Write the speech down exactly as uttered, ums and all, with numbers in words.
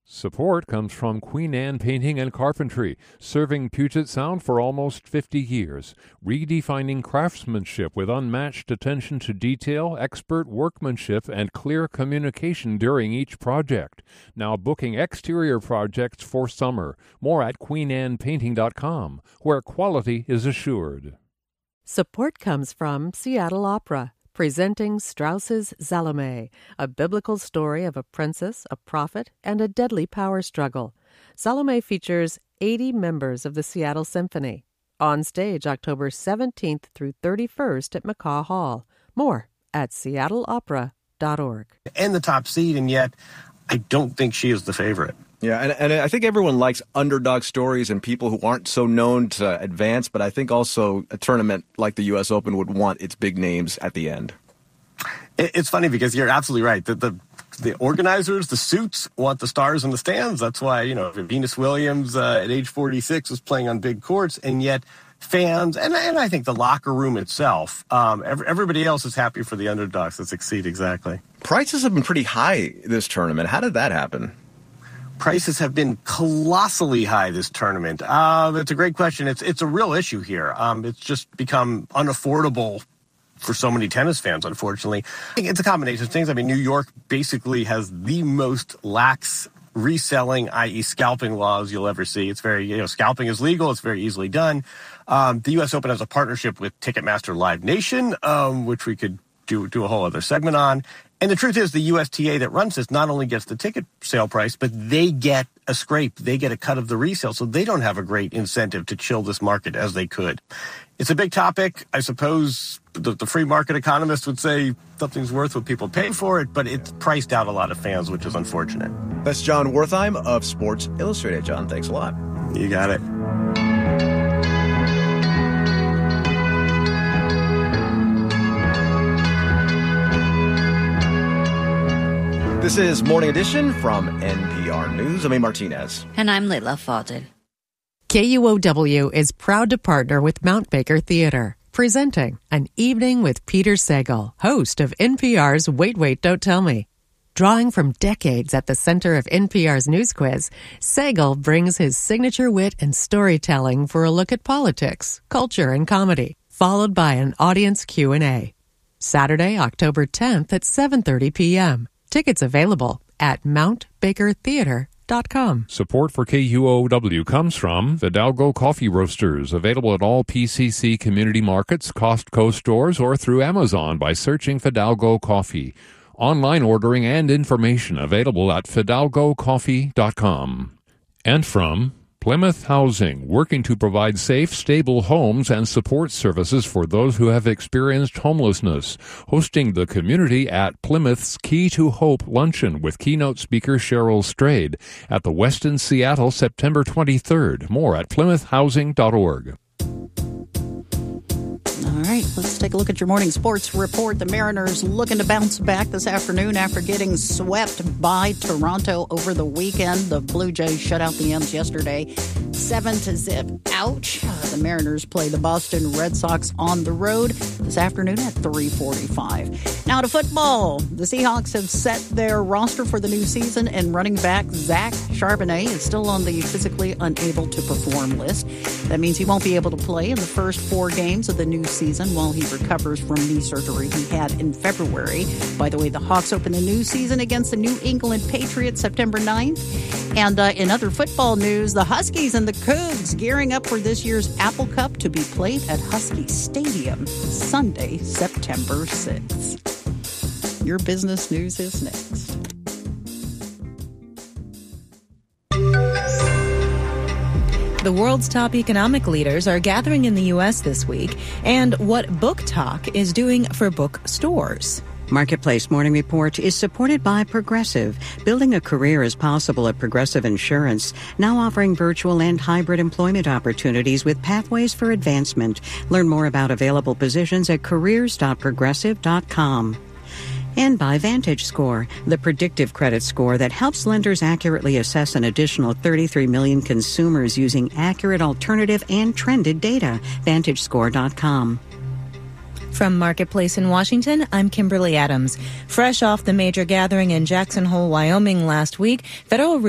Support comes from Queen Anne Painting and Carpentry, serving Puget Sound for almost fifty years, redefining craftsmanship with unmatched attention to detail, expert workmanship, and clear communication during each project. Now booking exterior projects for summer. More at queen anne painting dot com, where quality is assured. Support comes from Seattle Opera, presenting Strauss's Salome, a biblical story of a princess, a prophet, and a deadly power struggle. Salome features eighty members of the Seattle Symphony. On stage October seventeenth through thirty-first at McCaw Hall. More at seattle opera dot org. And the top seed, and yet I don't think she is the favorite. Yeah, and, and I think everyone likes underdog stories and people who aren't so known to advance, but I think also a tournament like the U S Open would want its big names at the end. It's funny because you're absolutely right. The, the, the organizers, the suits, want the stars in the stands. That's why, you know, Venus Williams uh, at age forty-six was playing on big courts, and yet fans, and, and I think the locker room itself, um, every, everybody else is happy for the underdogs to succeed, exactly. Prices have been pretty high this tournament. How did that happen? Prices have been colossally high this tournament. Uh, it's a great question. It's it's a real issue here. Um, it's just become unaffordable for so many tennis fans, unfortunately. I think it's a combination of things. I mean, New York basically has the most lax reselling, that is scalping laws you'll ever see. It's very, you know, scalping is legal. It's very easily done. Um, the U S Open has a partnership with Ticketmaster Live Nation, um, which we could do, do a whole other segment on. And the truth is the U S T A that runs this not only gets the ticket sale price, but they get a scrape. They get a cut of the resale, so they don't have a great incentive to chill this market as they could. It's a big topic. I suppose the, the free market economist would say something's worth what people pay for it, but it's priced out a lot of fans, which is unfortunate. That's John Wertheim of Sports Illustrated. John, thanks a lot. You got it. This is Morning Edition from N P R News. I'm A. Martinez. And I'm Leila Fadel. K U O W is proud to partner with Mount Baker Theater, presenting An Evening with Peter Sagal, host of N P R's Wait, Wait, Don't Tell Me. Drawing from decades at the center of N P R's News Quiz, Sagal brings his signature wit and storytelling for a look at politics, culture, and comedy, followed by an audience Q and A. Saturday, October tenth at seven thirty p.m. Tickets available at mount baker theater dot com. Support for K U O W comes from Fidalgo Coffee Roasters, available at all P C C community markets, Costco stores, or through Amazon by searching Fidalgo Coffee. Online ordering and information available at fidalgo coffee dot com. And from Plymouth Housing, working to provide safe, stable homes and support services for those who have experienced homelessness, hosting the community at Plymouth's Key to Hope Luncheon with keynote speaker Cheryl Strayed at the Westin Seattle, September twenty-third. More at plymouth housing dot org. All right, let's take a look at your morning sports report. The Mariners looking to bounce back this afternoon after getting swept by Toronto over the weekend. The Blue Jays shut out the M's yesterday, seven to zip. Ouch. Uh, the Mariners play the Boston Red Sox on the road this afternoon at three forty-five. Now to football. The Seahawks have set their roster for the new season, and running back Zach Charbonnet is still on the physically unable to perform list. That means he won't be able to play in the first four games of the new season while he recovers from knee surgery he had in February. By the way, the Hawks open the new season against the New England Patriots September ninth. And uh, in other football news, the Huskies and the Cougs gearing up for this year's Apple Cup to be played at Husky Stadium Sunday, September sixth. Your business news is next. The world's top economic leaders are gathering in the U S this week, and what Book Talk is doing for bookstores. Marketplace Morning Report is supported by Progressive. Building a career is possible at Progressive Insurance, now offering virtual and hybrid employment opportunities with pathways for advancement. Learn more about available positions at careers dot progressive dot com. And by VantageScore, the predictive credit score that helps lenders accurately assess an additional thirty-three million consumers using accurate alternative and trended data. Vantage Score dot com. From Marketplace in Washington, I'm Kimberly Adams. Fresh off the major gathering in Jackson Hole, Wyoming last week, federal